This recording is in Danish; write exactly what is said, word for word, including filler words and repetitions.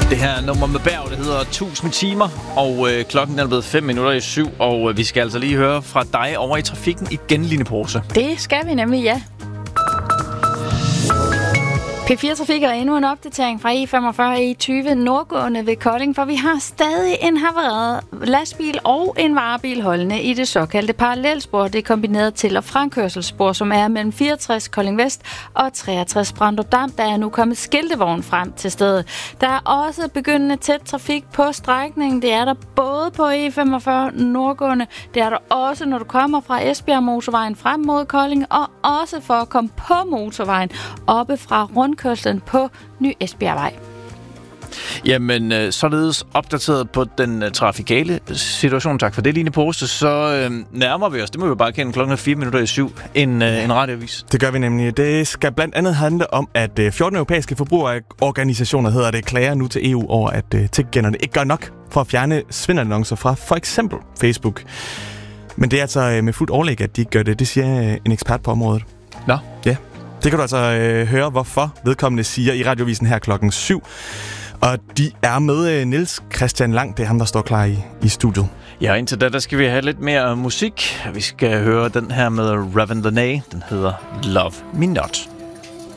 Det her nummer med Berg, det hedder tusind timer, og øh, klokken er blevet fem minutter i syv, og øh, vi skal altså lige høre fra dig over i trafikken igen, Line Pose. Det skal vi nemlig, ja. P fire Trafik er endnu en opdatering fra E femogfyrre E tyve nordgående ved Kolding, for vi har stadig en havareret lastbil og en varebil holdende i det såkaldte parallelspor. Det er kombineret til- og fremkørselsspor, som er mellem fireogtres Kolding Vest og treogtres Branderdam. Der er nu kommet skiltevogn frem til stedet. Der er også begyndende tæt trafik på strækningen. Det er der både på E femogfyrre nordgående, det er der også, når du kommer fra Esbjerg motorvejen frem mod Kolding, og også for at komme på motorvejen oppe fra rundkørslen på Ny Esbjergvej. Jamen, øh, således opdateret på den øh, trafikale situation. Tak for det, Line Pose. Så øh, nærmer vi os, det må vi bare kende, klokken er fire minutter i syv, en, øh, en radioavis. Det gør vi nemlig. Det skal blandt andet handle om, at øh, fjorten europæiske forbrugerorganisationer, hedder det, klager nu til E U over, at øh, techgiganterne ikke gør nok for at fjerne svindelannoncer fra for eksempel Facebook. Men det er altså øh, med fuldt overlæg, at de ikke gør det. Det siger øh, en ekspert på området. Nå. Ja. Det kan du altså øh, høre, hvorfor vedkommende siger i radiovisen her klokken syv. Og de er med øh, Niels Christian Lang. Det er ham, der står klar i, i studiet. Ja, indtil da, der skal vi have lidt mere musik. Vi skal høre den her med Raven Lenae. Den hedder Love Me Not.